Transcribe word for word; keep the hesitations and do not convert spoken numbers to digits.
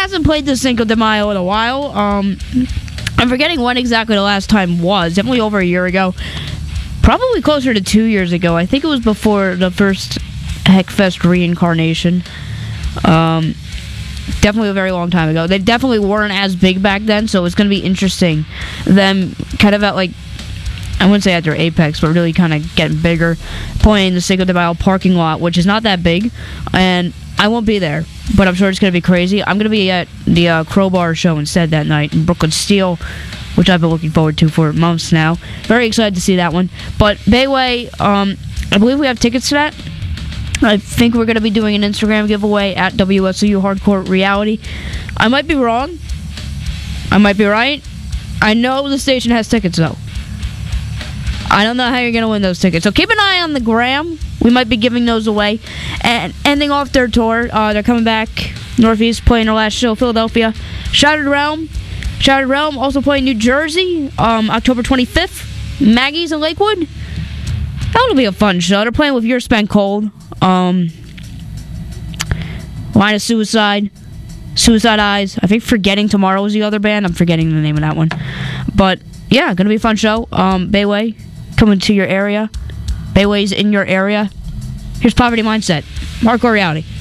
hasn't played the Cinco de Mayo in a while. Um, I'm forgetting when exactly the last time was. Definitely over a year ago. Probably closer to two years ago. I think it was before the first Heckfest reincarnation. Um, definitely a very long time ago. They definitely weren't as big back then, so it's going to be interesting. Them kind of at like, I wouldn't say at their apex, but really kind of getting bigger, playing the Cinco de Mayo parking lot, which is not that big, and I won't be there, but I'm sure it's going to be crazy. I'm going to be at the uh, Crowbar show instead that night in Brooklyn Steel, which I've been looking forward to for months now. Very excited to see that one. But Bayway, um, I believe we have tickets to that. I think we're going to be doing an Instagram giveaway at W S O U Hardcore Reality. I might be wrong. I might be right. I know the station has tickets, though. I don't know how you're going to win those tickets. So keep an eye on the gram. We might be giving those away. And ending off their tour, uh, they're coming back Northeast, playing their last show, Philadelphia. Shattered Realm. Shattered Realm also playing New Jersey, um, October twenty-fifth. Maggie's in Lakewood. That'll be a fun show. They're playing with Your Spent Cold. Um, Line of Suicide. Suicide Eyes. I think Forgetting Tomorrow is the other band. I'm forgetting the name of that one. But, yeah, gonna be a fun show. Um, Bayway, coming to your area. Bayway's in your area. Here's Poverty Mindset. Hardcore Reality.